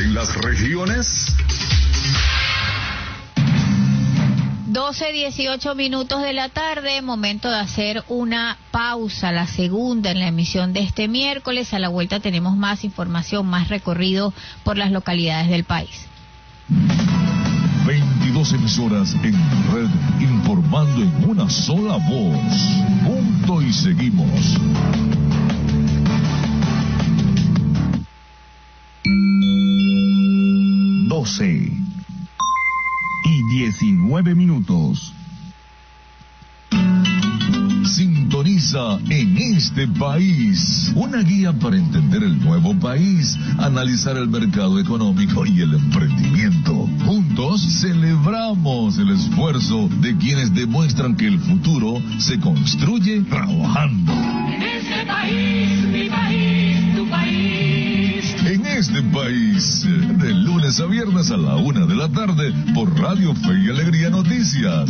en las regiones? 12:18 de la tarde, momento de hacer una pausa, la segunda en la emisión de este miércoles. A la vuelta tenemos más información, más recorrido por las localidades del país. 22 emisoras en red, informando en una sola voz. Punto y seguimos. 12:19. Sintoniza En este País, una guía para entender el nuevo país, analizar el mercado económico y el emprendimiento. Juntos celebramos el esfuerzo de quienes demuestran que el futuro se construye trabajando. En este país, mi país, tu país. En este país, de lunes a viernes a la 1 de la tarde, por Radio Fe y Alegría Noticias.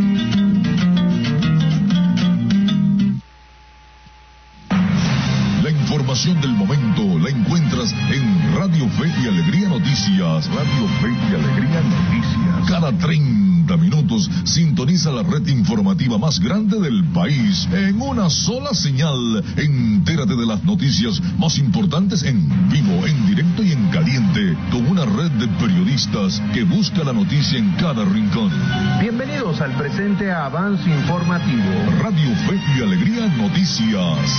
La información del momento la encuentras en Radio Fe y Alegría Noticias. Radio Fe y Alegría Noticias. Cada 30 minutos sintoniza la red informativa más grande del país en una sola señal. Entérate de las noticias más importantes en vivo, en directo y en caliente, con una red de periodistas que busca la noticia en cada rincón. Bienvenidos al presente avance informativo. Radio Fe y Alegría Noticias.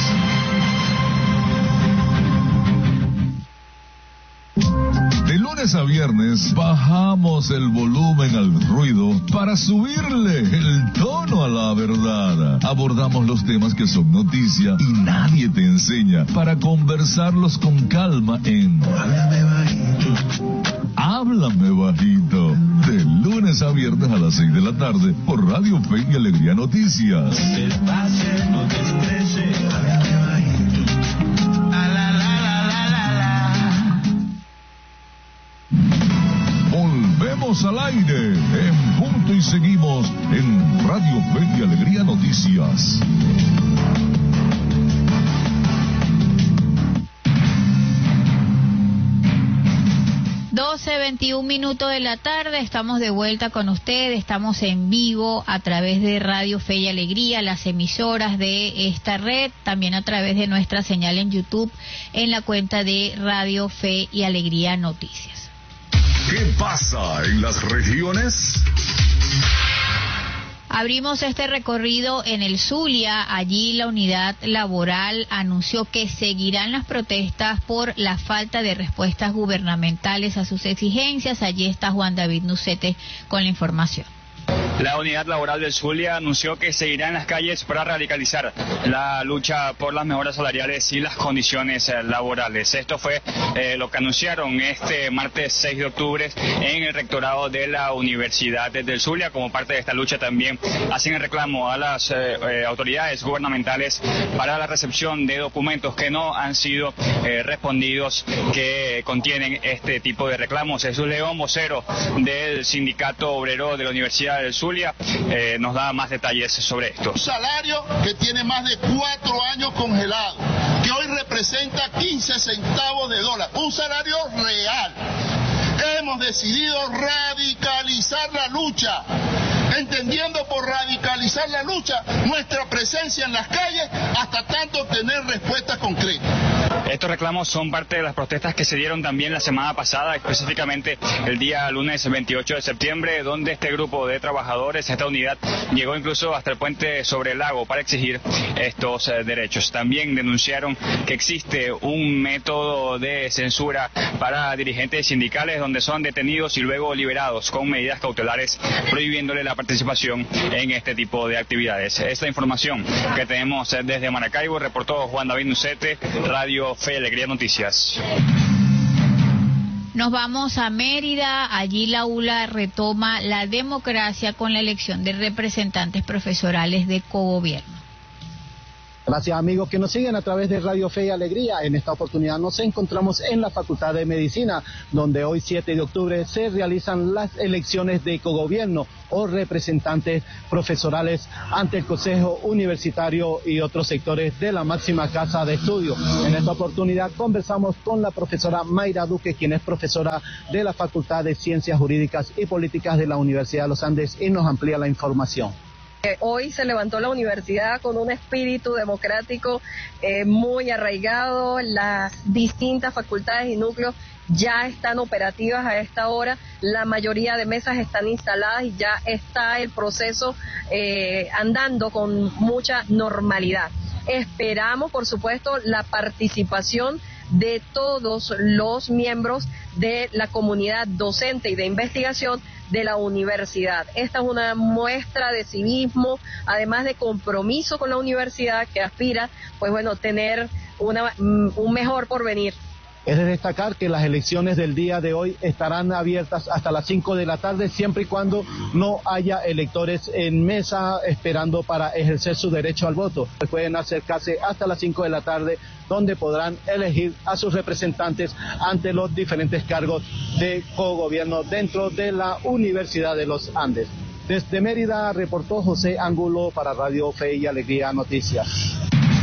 De lunes a viernes bajamos el volumen al ruido para subirle el tono a la verdad. Abordamos los temas que son noticia y nadie te enseña, para conversarlos con calma en Háblame Bajito. Háblame Bajito. De lunes a viernes a las 6 de la tarde por Radio Fe y Alegría Noticias. Volvemos al aire en punto y seguimos en Radio Fe y Alegría Noticias. 12:21 de la tarde, estamos de vuelta con ustedes, estamos en vivo a través de Radio Fe y Alegría, las emisoras de esta red, también a través de nuestra señal en YouTube, en la cuenta de Radio Fe y Alegría Noticias. ¿Qué pasa en las regiones? Abrimos este recorrido en el Zulia. Allí la unidad laboral anunció que seguirán las protestas por la falta de respuestas gubernamentales a sus exigencias. Allí está Juan David Nucete con la información. La unidad laboral del Zulia anunció que seguirá en las calles para radicalizar la lucha por las mejoras salariales y las condiciones laborales. Esto fue lo que anunciaron este martes 6 de octubre en el rectorado de la Universidad del Zulia. Como parte de esta lucha también hacen el reclamo a las autoridades gubernamentales para la recepción de documentos que no han sido respondidos, que contienen este tipo de reclamos. Jesús León, vocero del Sindicato Obrero de la Universidad del Zulia, nos da más detalles sobre esto. Un salario que tiene más de 4 años congelado, que hoy representa 15 centavos de dólar, un salario real. Hemos decidido radicalizar la lucha, entendiendo por radicalizar la lucha nuestra presencia en las calles hasta tanto obtener respuestas concretas. Estos reclamos son parte de las protestas que se dieron también la semana pasada, específicamente el día lunes 28 de septiembre, donde este grupo de trabajadores, esta unidad, llegó incluso hasta el puente sobre el lago para exigir estos derechos. También denunciaron que existe un método de censura para dirigentes sindicales, donde son detenidos y luego liberados con medidas cautelares, prohibiéndole la participación en este tipo de actividades. Esta información que tenemos desde Maracaibo, reportó Juan David Nucete, Radio Fe y Alegría Noticias. Nos vamos a Mérida. Allí la ULA retoma la democracia con la elección de representantes profesorales de cogobierno. Gracias amigos que nos siguen a través de Radio Fe y Alegría. En esta oportunidad nos encontramos en la Facultad de Medicina, donde hoy 7 de octubre se realizan las elecciones de cogobierno o representantes profesorales ante el Consejo Universitario y otros sectores de la máxima casa de estudio. En esta oportunidad conversamos con la profesora Mayra Duque, quien es profesora de la Facultad de Ciencias Jurídicas y Políticas de la Universidad de los Andes, y nos amplía la información. Hoy se levantó la universidad con un espíritu democrático muy arraigado. Las distintas facultades y núcleos ya están operativas a esta hora. La mayoría de mesas están instaladas y ya está el proceso andando con mucha normalidad. Esperamos, por supuesto, la participación de todos los miembros de la comunidad docente y de investigación de la universidad. Esta es una muestra de civismo, además de compromiso con la universidad, que aspira, pues bueno, tener un mejor porvenir. Es de destacar que las elecciones del día de hoy estarán abiertas hasta las 5 de la tarde, siempre y cuando no haya electores en mesa esperando para ejercer su derecho al voto. Pueden acercarse hasta las 5 de la tarde, donde podrán elegir a sus representantes ante los diferentes cargos de cogobierno dentro de la Universidad de los Andes. Desde Mérida reportó José Ángulo para Radio Fe y Alegría Noticias.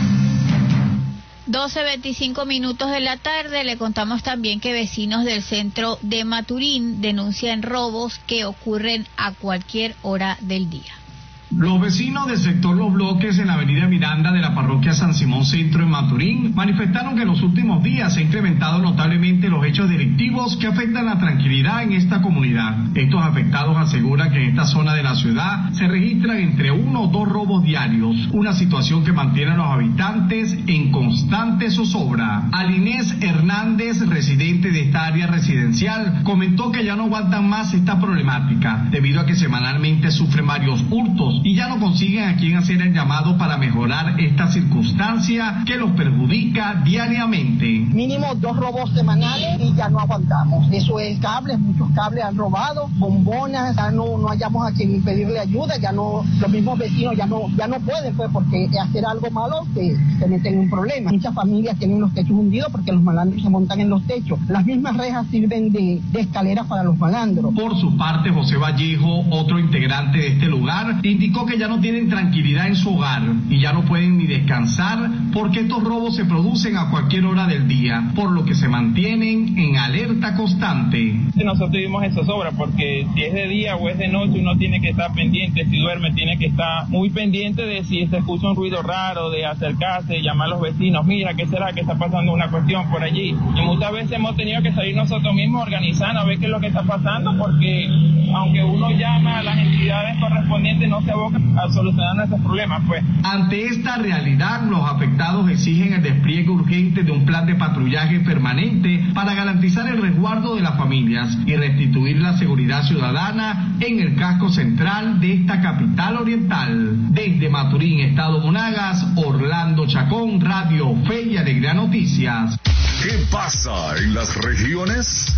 12:25 de la tarde. Le contamos también que vecinos del centro de Maturín denuncian robos que ocurren a cualquier hora del día. Los vecinos del sector Los Bloques en la avenida Miranda de la parroquia San Simón Centro en Maturín manifestaron que en los últimos días se han incrementado notablemente los hechos delictivos que afectan la tranquilidad en esta comunidad. Estos afectados aseguran que en esta zona de la ciudad se registran entre 1 o 2 robos diarios, una situación que mantiene a los habitantes en constante zozobra. Alinés Hernández, residente de esta área residencial, comentó que ya no aguantan más esta problemática, debido a que semanalmente sufren varios hurtos y ya no consiguen a quién hacer el llamado para mejorar esta circunstancia que los perjudica diariamente. Mínimo 2 robos semanales y ya no aguantamos. Eso es cables, muchos cables han robado, bombonas, ya no hallamos a quien pedirle ayuda, ya no, los mismos vecinos ya no pueden, pues, porque hacer algo malo se meten en un problema. Muchas familias tienen los techos hundidos porque los malandros se montan en los techos. Las mismas rejas sirven de escaleras para los malandros. Por su parte, José Vallejo, otro integrante de este lugar, indicó que ya no tienen tranquilidad en su hogar y ya no pueden ni descansar porque estos robos se producen a cualquier hora del día, por lo que se mantienen en alerta constante. Nosotros vivimos en zozobra porque si es de día o es de noche uno tiene que estar pendiente, si duerme tiene que estar muy pendiente de si se escucha un ruido raro, de acercarse, de llamar a los vecinos, mira, ¿qué será que está pasando una cuestión por allí? Y muchas veces hemos tenido que salir nosotros mismos organizando a ver qué es lo que está pasando, porque aunque uno llama a las entidades correspondientes no se aboca a solucionar nuestros problemas, pues. Ante esta realidad, los afectados exigen el despliegue urgente de un plan de patrullaje permanente para garantizar el resguardo de las familias y restituir la seguridad ciudadana en el casco central de esta capital oriental. Desde Maturín, Estado Monagas, Orlando Chacón, Radio Fe y Alegría Noticias. ¿Qué pasa en las regiones?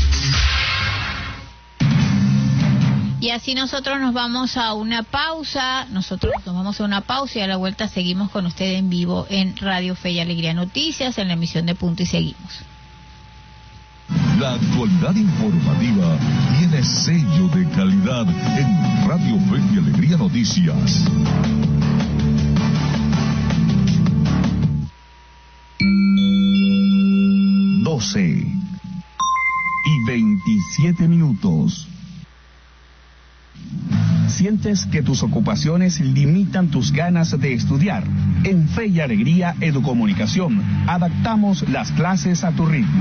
Y así nosotros nos vamos a una pausa, y a la vuelta seguimos con usted en vivo en Radio Fe y Alegría Noticias, en la emisión de Punto y Seguimos. La actualidad informativa tiene sello de calidad en Radio Fe y Alegría Noticias. y 27 minutos. ¿Sientes que tus ocupaciones limitan tus ganas de estudiar? En Fe y Alegría Educomunicación, adaptamos las clases a tu ritmo.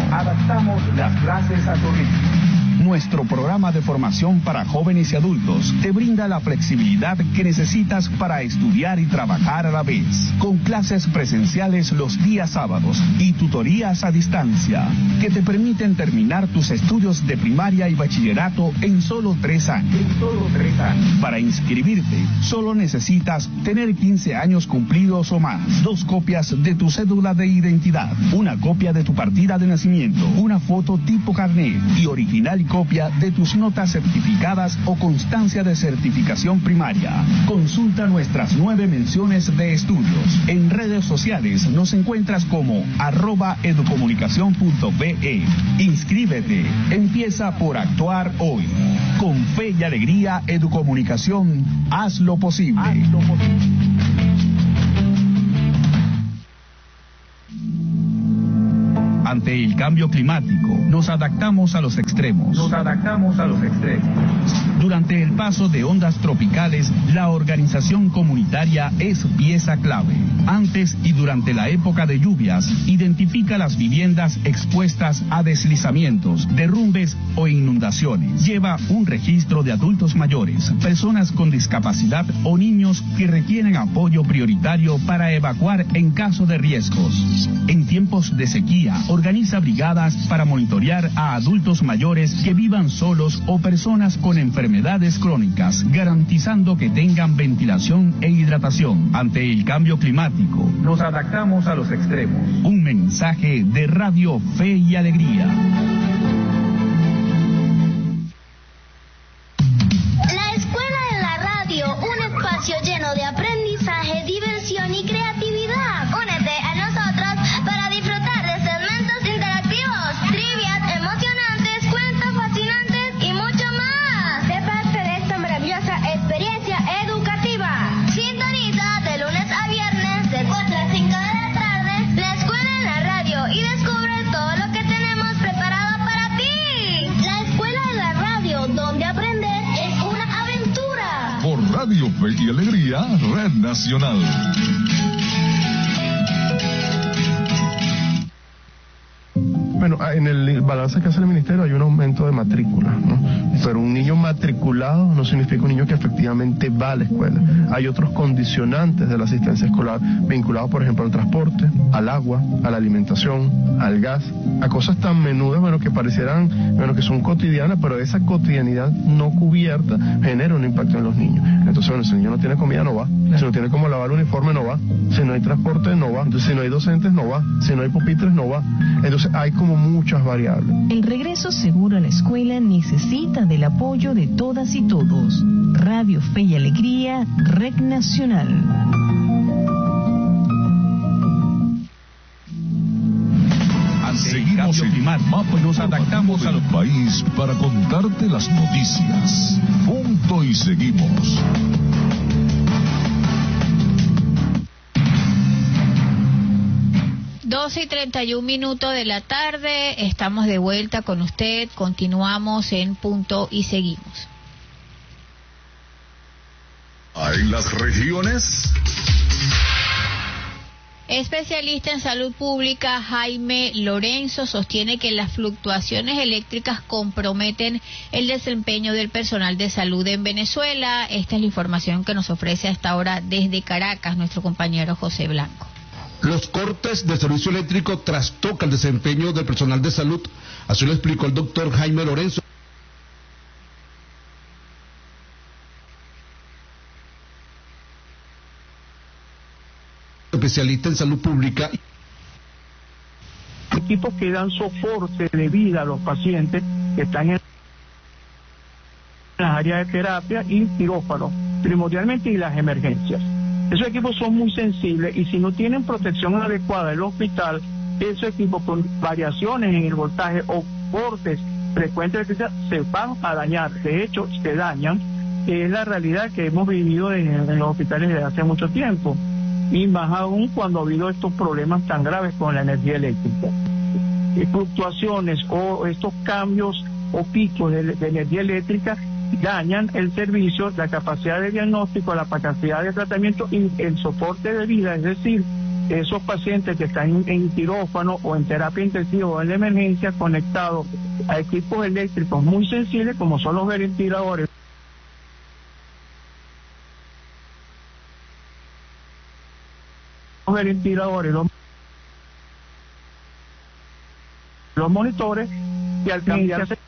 Nuestro programa de formación para jóvenes y adultos te brinda la flexibilidad que necesitas para estudiar y trabajar a la vez, con clases presenciales los días sábados y tutorías a distancia, que te permiten terminar tus estudios de primaria y bachillerato en solo 3 años. Para inscribirte, solo necesitas tener 15 años cumplidos o más, 2 copias de tu cédula de identidad, una copia de tu partida de nacimiento, una foto tipo carnet y original y copia de tus notas certificadas o constancia de certificación primaria. Consulta nuestras 9 menciones de estudios. En redes sociales nos encuentras como @educomunicacion.be. Inscríbete. Empieza por actuar hoy. Con fe y alegría, Educomunicación, haz lo posible. Ante el cambio climático, nos adaptamos a los extremos. Durante el paso de ondas tropicales, la organización comunitaria es pieza clave. Antes y durante la época de lluvias, identifica las viviendas expuestas a deslizamientos, derrumbes o inundaciones. Lleva un registro de adultos mayores, personas con discapacidad o niños que requieren apoyo prioritario para evacuar en caso de riesgos. En tiempos de sequía, organiza brigadas para monitorear a adultos mayores que vivan solos o personas con enfermedades crónicas, garantizando que tengan ventilación e hidratación. Ante el cambio climático, nos adaptamos a los extremos. Un mensaje de Radio Fe y Alegría. La Escuela de la Radio, un espacio lleno de aprendizaje, diversión y creatividad. Únete a nosotros para disfrutar de segmentos interactivos, trivias emocionantes, cuentos fascinantes y mucho más. Sé parte de esta maravillosa experiencia educativa. Sintoniza de lunes a viernes de 4 a 5 de la tarde la Escuela en la Radio y descubre todo lo que tenemos preparado para ti. La Escuela de la Radio, donde aprender es una aventura. Por Radio Fe y Alegría, Red Nacional. Bueno, en el balance que hace el Ministerio hay un aumento de matrícula, ¿no? Pero un niño matriculado no significa un niño que efectivamente va a la escuela. Hay otros condicionantes de la asistencia escolar vinculados, por ejemplo, al transporte, al agua, a la alimentación, al gas, a cosas tan menudas, que parecieran, que son cotidianas, pero esa cotidianidad no cubierta genera un impacto en los niños. Entonces, si el niño no tiene comida, no va. Si no tiene cómo lavar el uniforme, no va. Si no hay transporte, no va. Entonces, si no hay docentes, no va. Si no hay pupitres, no va. Entonces, hay como muchas variables. El regreso seguro a la escuela necesita del apoyo de todas y todos. Radio Fe y Alegría, Red Nacional. Seguimos en mapa y nos adaptamos al país para contarte las noticias. Punto y seguimos. Doce y 31 minutos de la tarde, estamos de vuelta con usted, continuamos en Punto y Seguimos. En las regiones. Especialista en salud pública Jaime Lorenzo sostiene que las fluctuaciones eléctricas comprometen el desempeño del personal de salud en Venezuela. Esta es la información que nos ofrece a esta hora desde Caracas nuestro compañero José Blanco. Los cortes de servicio eléctrico trastocan el desempeño del personal de salud, así lo explicó el doctor Jaime Lorenzo. Especialista en salud pública. Equipos que dan soporte de vida a los pacientes que están en las áreas de terapia y quirófano, primordialmente, y las emergencias. Esos equipos son muy sensibles y si no tienen protección adecuada en el hospital, esos equipos con variaciones en el voltaje o cortes frecuentes de electricidad se van a dañar. De hecho, se dañan, que es la realidad que hemos vivido en los hospitales desde hace mucho tiempo. Y más aún cuando ha habido estos problemas tan graves con la energía eléctrica. Fluctuaciones o estos cambios o picos de energía eléctrica dañan el servicio, la capacidad de diagnóstico, la capacidad de tratamiento y el soporte de vida, es decir, esos pacientes que están en quirófano o en terapia intensiva o en la emergencia conectados a equipos eléctricos muy sensibles como son los ventiladores. Los monitores, que al cambiarse